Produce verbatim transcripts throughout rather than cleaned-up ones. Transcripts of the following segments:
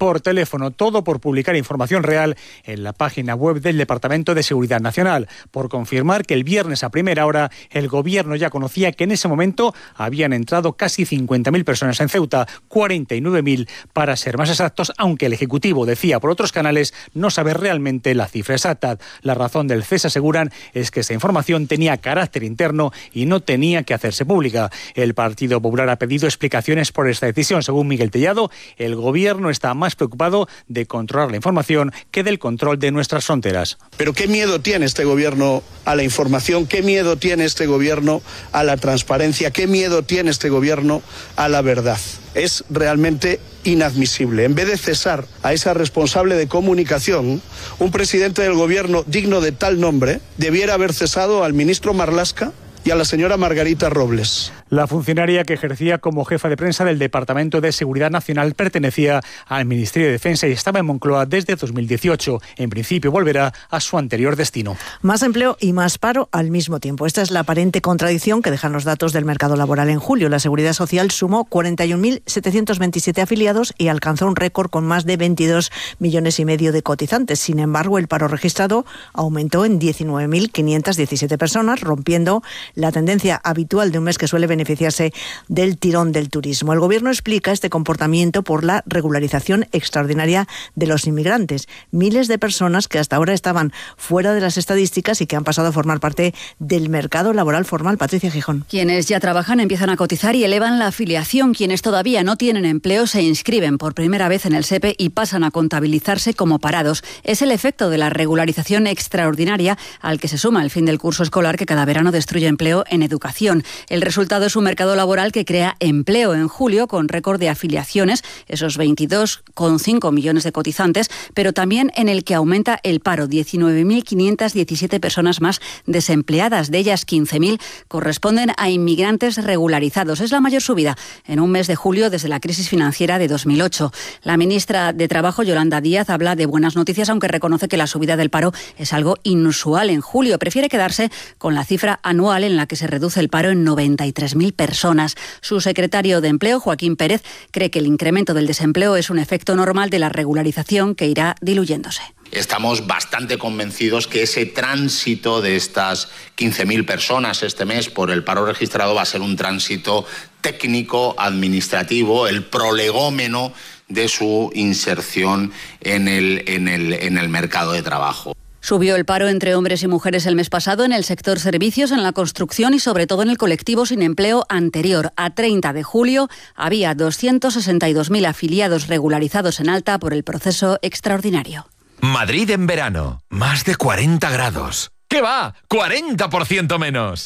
por teléfono, todo por publicar información real en la página web del Departamento de Seguridad Nacional, por confirmar que el viernes a primera hora el Gobierno ya conocía que en ese momento habían entrado casi cincuenta mil personas en Ceuta, cuarenta y nueve mil para ser más exactos, aunque el Ejecutivo decía por otros canales no saber realmente la cifra exacta. La razón del cese, aseguran, es que esta información tenía carácter interno y no tenía que hacerse pública. El Partido Popular ha pedido explicaciones por esta decisión. Según Miguel Tellado, el Gobierno está más preocupado de controlar la información que del control de nuestras fronteras. Pero ¿qué miedo tiene este Gobierno a la información? ¿Qué miedo tiene este Gobierno a la transparencia? ¿Qué miedo tiene este Gobierno a la verdad? Es realmente inadmisible. En vez de cesar a esa responsable de comunicación, un presidente del Gobierno digno de tal nombre debiera haber cesado al ministro Marlaska y a la señora Margarita Robles. La funcionaria que ejercía como jefa de prensa del Departamento de Seguridad Nacional pertenecía al Ministerio de Defensa y estaba en Moncloa desde dos mil dieciocho. En principio volverá a su anterior destino. Más empleo y más paro al mismo tiempo. Esta es la aparente contradicción que dejan los datos del mercado laboral en julio. La Seguridad Social sumó cuarenta y un mil setecientos veintisiete afiliados y alcanzó un récord con más de veintidós millones y medio de cotizantes. Sin embargo, el paro registrado aumentó en diecinueve mil quinientas diecisiete personas, rompiendo la tendencia habitual de un mes que suele beneficiarse del tirón del turismo. El Gobierno explica este comportamiento por la regularización extraordinaria de los inmigrantes. Miles de personas que hasta ahora estaban fuera de las estadísticas y que han pasado a formar parte del mercado laboral formal. Patricia Gijón. Quienes ya trabajan empiezan a cotizar y elevan la afiliación. Quienes todavía no tienen empleo se inscriben por primera vez en el S E P E y pasan a contabilizarse como parados. Es el efecto de la regularización extraordinaria al que se suma el fin del curso escolar que cada verano destruye empleo en educación. El resultado es un mercado laboral que crea empleo en julio con récord de afiliaciones, esos veintidós coma cinco millones de cotizantes, pero también en el que aumenta el paro, diecinueve mil quinientas diecisiete personas más desempleadas, de ellas quince mil corresponden a inmigrantes regularizados. Es la mayor subida en un mes de julio desde la crisis financiera de dos mil ocho. La ministra de Trabajo, Yolanda Díaz, habla de buenas noticias, aunque reconoce que la subida del paro es algo inusual en julio. Prefiere quedarse con la cifra anual en la que se reduce el paro en noventa y tres mil personas. Su secretario de Empleo, Joaquín Pérez, cree que el incremento del desempleo es un efecto normal de la regularización que irá diluyéndose. Estamos bastante convencidos que ese tránsito de estas quince mil personas este mes por el paro registrado va a ser un tránsito técnico, administrativo, el prolegómeno de su inserción en el, en el, en el mercado de trabajo. Subió el paro entre hombres y mujeres el mes pasado en el sector servicios, en la construcción y sobre todo en el colectivo sin empleo anterior. A treinta de julio había doscientos sesenta y dos mil afiliados regularizados en alta por el proceso extraordinario. Madrid en verano, más de cuarenta grados. ¿Qué va? ¡cuarenta por ciento menos!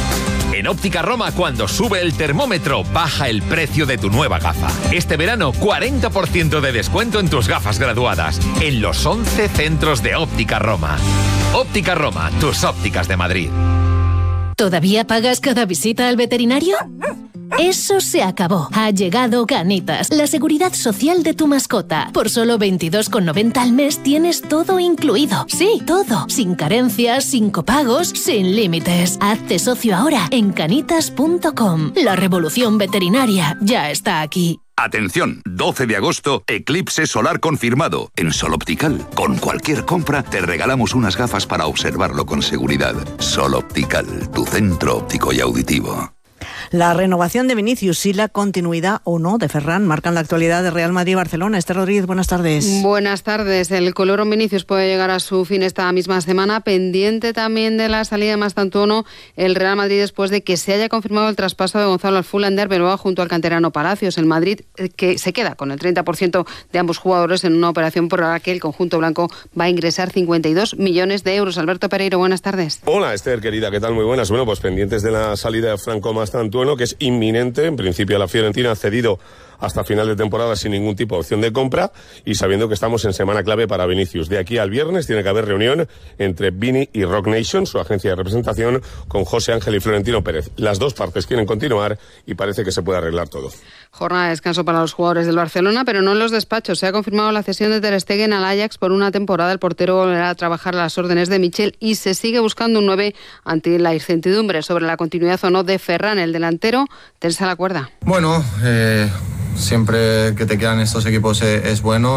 En Óptica Roma, cuando sube el termómetro, baja el precio de tu nueva gafa. Este verano, cuarenta por ciento de descuento en tus gafas graduadas, en los once centros de Óptica Roma. Óptica Roma, tus ópticas de Madrid. ¿Todavía pagas cada visita al veterinario? Eso se acabó. Ha llegado Canitas, la seguridad social de tu mascota. Por solo veintidós con noventa al mes tienes todo incluido. Sí, todo. Sin carencias, sin copagos, sin límites. Hazte socio ahora en canitas punto com. La revolución veterinaria ya está aquí. Atención, doce de agosto, eclipse solar confirmado. En Sol Optical, con cualquier compra, te regalamos unas gafas para observarlo con seguridad. Sol Optical, tu centro óptico y auditivo. La renovación de Vinicius y la continuidad o no de Ferran marcan la actualidad de Real Madrid y Barcelona. Esther Rodríguez, buenas tardes. Buenas tardes. El colorón Vinicius puede llegar a su fin esta misma semana, pendiente también de la salida de Mastantuono, el Real Madrid, después de que se haya confirmado el traspaso de Gonzalo al Fulham de Arbeloa junto al canterano Palacios. El Madrid que se queda con el treinta por ciento de ambos jugadores en una operación por la que el conjunto blanco va a ingresar cincuenta y dos millones de euros. Alberto Pereiro, buenas tardes. Hola Esther, querida, ¿qué tal? Muy buenas. Bueno, pues pendientes de la salida de Franco Mastantuono, que es inminente. En principio la Fiorentina ha cedido hasta final de temporada sin ningún tipo de opción de compra y sabiendo que estamos en semana clave para Vinicius. De aquí al viernes tiene que haber reunión entre Vini y Rock Nation, su agencia de representación, con José Ángel y Florentino Pérez. Las dos partes quieren continuar y parece que se puede arreglar todo. Jornada de descanso para los jugadores del Barcelona, pero no en los despachos. Se ha confirmado la cesión de Ter Stegen al Ajax por una temporada. El portero volverá a trabajar a las órdenes de Michel y se sigue buscando un nueve ante la incertidumbre sobre la continuidad o no de Ferran. El delantero tensa la cuerda. Bueno, eh, siempre que te quedan estos equipos es, es bueno.